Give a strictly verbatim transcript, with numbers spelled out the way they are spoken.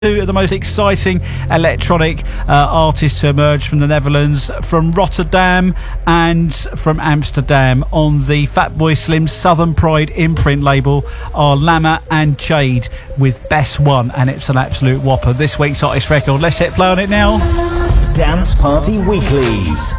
Two of the most exciting electronic uh, artists to emerge from the Netherlands, from Rotterdam and from Amsterdam, on the Fatboy Slim Southern Pride imprint label, are Lama and Jade with Best One, and it's an absolute whopper. This week's artist record, let's hit play on it now. Dance Party Weeklies.